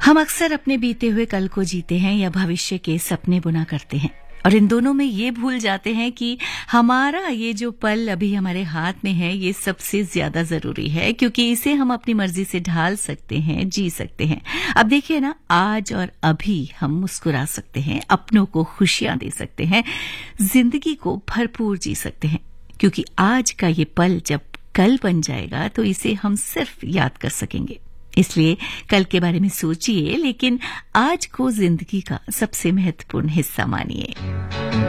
हम अक्सर अपने बीते हुए कल को जीते हैं या भविष्य के सपने बुना करते हैं और इन दोनों में ये भूल जाते हैं कि हमारा ये जो पल अभी हमारे हाथ में है ये सबसे ज्यादा जरूरी है, क्योंकि इसे हम अपनी मर्जी से ढाल सकते हैं, जी सकते हैं। अब देखिए ना, आज और अभी हम मुस्कुरा सकते हैं, अपनों को खुशियां दे सकते हैं, जिंदगी को भरपूर जी सकते हैं, क्योंकि आज का ये पल जब कल बन जाएगा तो इसे हम सिर्फ याद कर सकेंगे। इसलिए कल के बारे में सोचिए, लेकिन आज को जिंदगी का सबसे महत्वपूर्ण हिस्सा मानिए।